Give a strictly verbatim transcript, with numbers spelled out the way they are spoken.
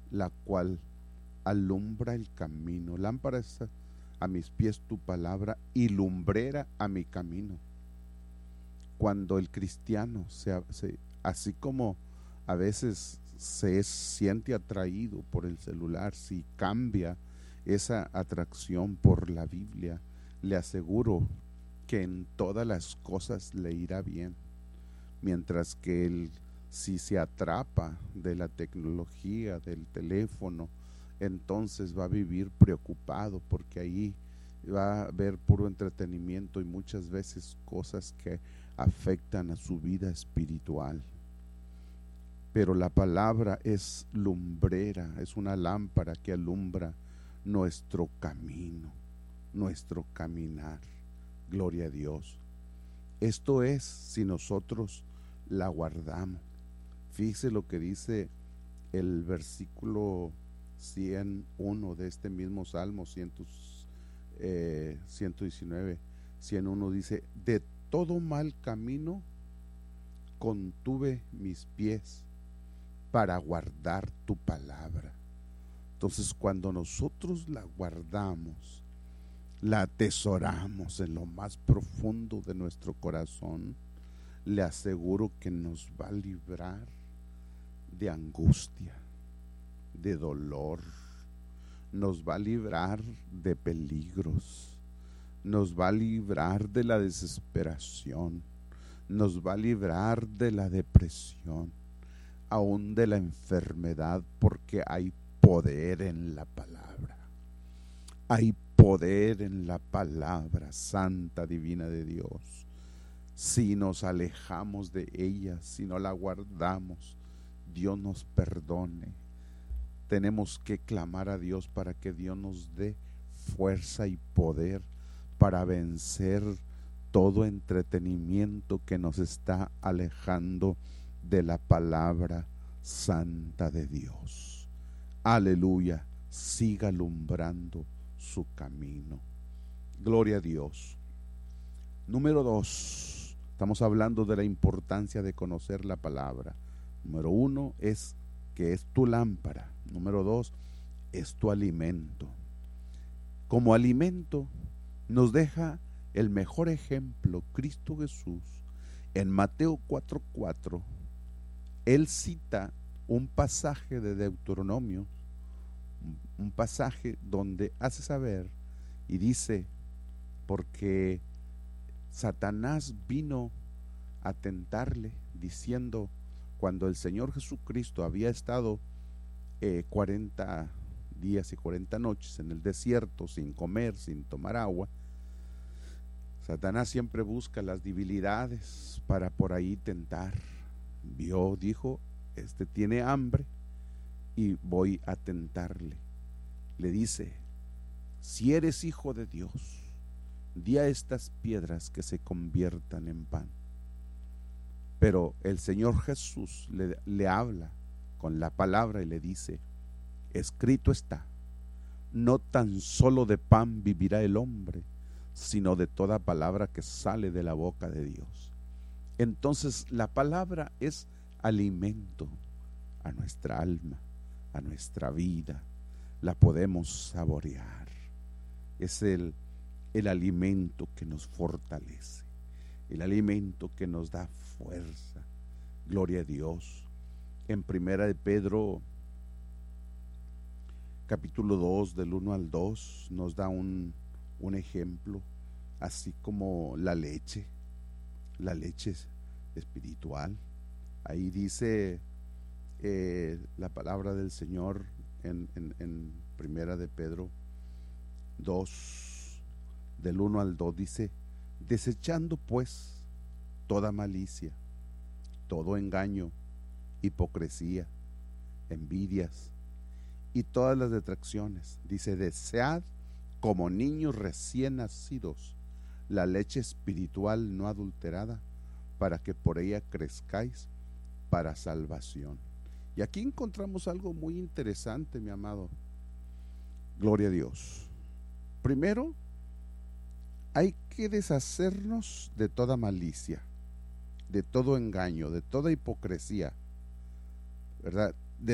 la cual alumbra el camino. Lámpara es a, a mis pies tu palabra y lumbrera a mi camino. Cuando el cristiano, se, se, así como a veces se es, siente atraído por el celular, si cambia esa atracción por la Biblia, le aseguro que en todas las cosas le irá bien. Mientras que él, si se atrapa de la tecnología, del teléfono, entonces va a vivir preocupado, porque ahí va a haber puro entretenimiento y muchas veces cosas que afectan a su vida espiritual. Pero la palabra es lumbrera, es una lámpara que alumbra nuestro camino, nuestro caminar. Gloria a Dios. Esto es si nosotros la guardamos. Fíjese lo que dice el versículo ciento uno de este mismo Salmo ciento, eh, ciento diecinueve, ciento uno dice: de todo mal camino contuve mis pies para guardar tu palabra. Entonces, cuando nosotros la guardamos, la atesoramos en lo más profundo de nuestro corazón, le aseguro que nos va a librar de angustia, de dolor, nos va a librar de peligros, nos va a librar de la desesperación, nos va a librar de la depresión, aún de la enfermedad, porque hay poder en la palabra. Hay poder en la palabra santa, divina de Dios. Si nos alejamos de ella, si no la guardamos, Dios nos perdone. Tenemos que clamar a Dios para que Dios nos dé fuerza y poder para vencer todo entretenimiento que nos está alejando de la palabra santa de Dios. Aleluya, siga alumbrando su camino. Gloria a Dios. Número dos, estamos hablando de la importancia de conocer la palabra. Número uno es que es tu lámpara. Número dos, es tu alimento. Como alimento nos deja el mejor ejemplo Cristo Jesús en Mateo cuatro cuatro. Él cita un pasaje de Deuteronomio, un pasaje donde hace saber y dice: porque Satanás vino a tentarle diciendo, cuando el Señor Jesucristo había estado eh, cuarenta días y cuarenta noches en el desierto sin comer, sin tomar agua, Satanás siempre busca las debilidades para por ahí tentar. Vio, dijo, este tiene hambre y voy a tentarle. Le dice: si eres hijo de Dios, di a estas piedras que se conviertan en pan. Pero el Señor Jesús le, le habla con la palabra y le dice: escrito está, no tan solo de pan vivirá el hombre, sino de toda palabra que sale de la boca de Dios. Entonces la palabra es alimento a nuestra alma, a nuestra vida. La podemos saborear. Es el, el alimento que nos fortalece, el alimento que nos da fuerza. Gloria a Dios. En primera de Pedro capítulo dos del uno al dos nos da un, un ejemplo, así como la leche, la leche espiritual. Ahí dice eh, la palabra del Señor en, en, en primera de Pedro dos del uno al dos, dice: desechando pues toda malicia, todo engaño, hipocresía, envidias y todas las detracciones, dice: desead como niños recién nacidos la leche espiritual no adulterada, para que por ella crezcáis para salvación. Y aquí encontramos algo muy interesante, mi amado. Gloria a Dios. Primero, hay que deshacernos de toda malicia, de todo engaño, de toda hipocresía, ¿verdad?